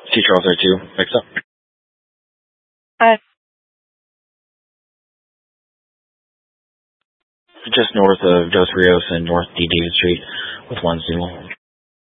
C. Charles R2, picks up. Just north of Dos Rios and North D. David Street with 1 Signal.